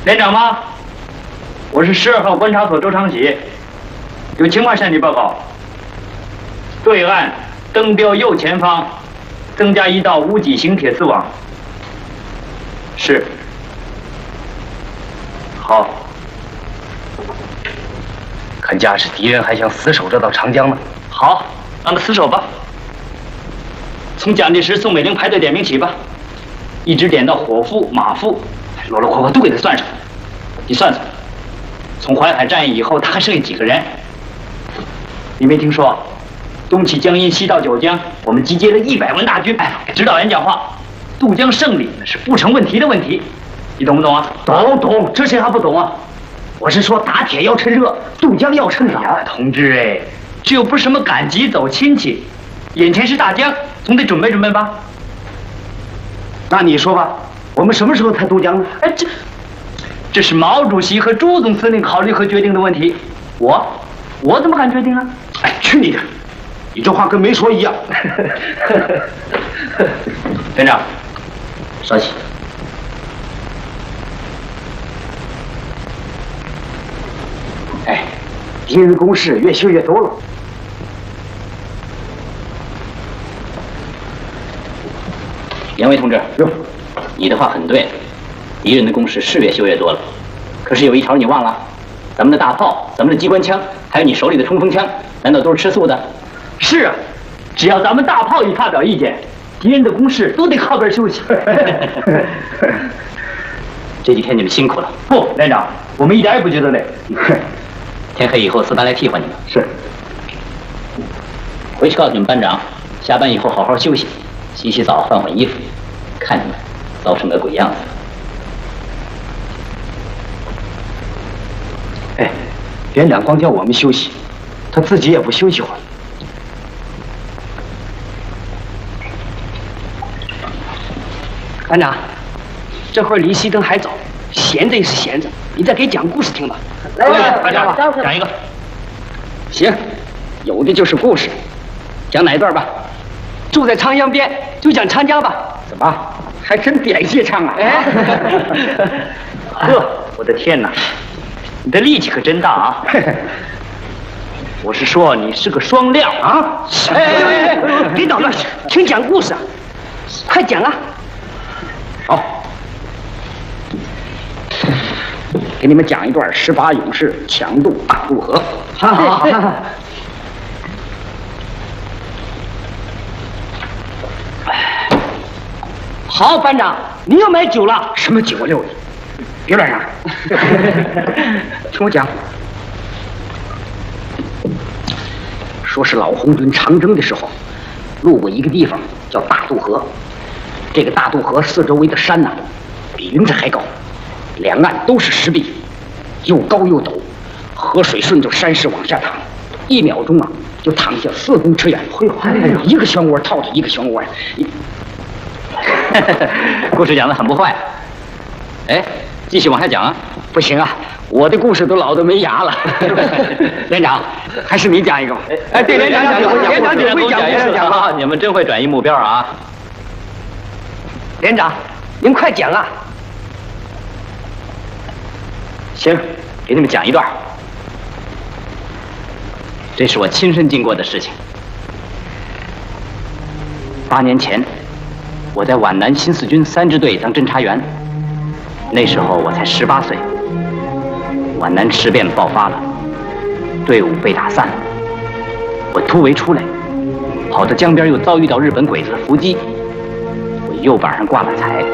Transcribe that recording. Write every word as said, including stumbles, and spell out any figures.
连长吗？我是十二号观察所周长喜，有情况向你报告。对岸登标右前方增加一道无脊型铁丝网。是。好。看架势，敌人还想死守这道长江呢。好，让他死守吧。从蒋介石、宋美龄排队点名起吧，一直点到伙夫、马夫，罗罗括括都给他算上。你算算，从淮海战役以后，他还剩下几个人？你没听说，东起江阴，西到九江，我们集结了一百万大军，哎，指导员讲话，渡江胜利那是不成问题的问题，你懂不懂啊？懂懂，这谁还不懂啊？我是说，打铁要趁热，渡江要趁早。同志哎，这又不是什么赶集走亲戚，眼前是大江，总得准备准备吧。那你说吧，我们什么时候才渡江呢？哎，这这是毛主席和朱总司令考虑和决定的问题，我我怎么敢决定啊？哎，去你的！你这话跟没说一样。连长，稍息。哎，敌人的工事越修越多了。杨伟同志，哟，你的话很对，敌人的工事是越修越多了。可是有一条你忘了，咱们的大炮、咱们的机关枪，还有你手里的冲锋枪，难道都是吃素的？是啊，只要咱们大炮一发表意见，敌人的攻势都得靠边休息。这几天你们辛苦了。不，连长，我们一点也不觉得累。天黑以后，四班来替换你们。是。回去告诉你们班长，下班以后好好休息，洗洗澡，换换衣服。看你们糟成个鬼样子。哎，连长光叫我们休息，他自己也不休息会儿。班长，这会儿离熄灯还早，闲着也是闲着，你再给讲故事听吧。来，班长，讲一个。行，有的就是故事，讲哪一段吧？住在长江边，就讲长江吧。怎么，还真点戏唱啊？哎，呵，我的天哪，你的力气可真大啊！我是说，你是个双料啊！哎哎哎，别捣乱，听讲故事啊，快讲啊！好，给你们讲一段十八勇士强渡大渡河。好好好好。好，班长，你又买酒了？什么酒啊，六爷？别乱嚷！听我讲，说是老红军长征的时候，路过一个地方叫大渡河。这个大渡河四周围的山呐、啊，比云彩还高，两岸都是石壁，又高又陡，河水顺着山势往下淌，一秒钟啊就淌下四公尺远。嘿，一个漩涡套着一个漩涡呀！故事讲得很不坏。哎，继续往下讲啊！不行啊，我的故事都老得没牙了。连长，还是你讲一个。哎，对，连长讲，连长只会讲故事啊！你们真会转移目标啊！连长，您快讲啊！行，给你们讲一段。这是我亲身经过的事情。八年前，我在皖南新四军三支队当侦察员，那时候我才十八岁。皖南事变爆发了，队伍被打散了。我突围出来，跑到江边，又遭遇到日本鬼子的伏击。右膀上挂了彩，